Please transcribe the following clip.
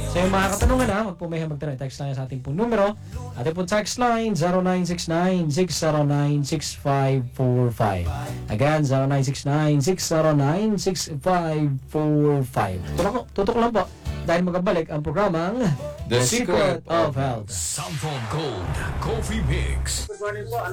Sa yung mga katanungan na, wag po may magtanong. Text lang sa ating pong numero. Ating pong text line, 0969-609-6545. Again, 0969-609-6545. Tutok lang po. Dahil magabalik ang programang The Secret of Health. Sample Gold Coffee Mix.